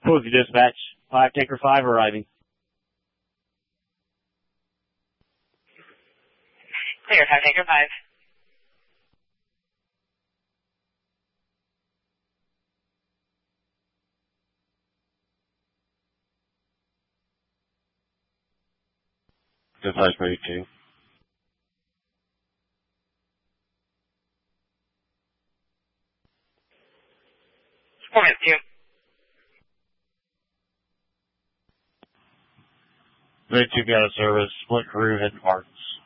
Quote dispatch. 5 Taker 5 arriving. Clear, 5 Taker 5. Dispatch 32. Performance 2. 32 be out of service. Split crew heading parts.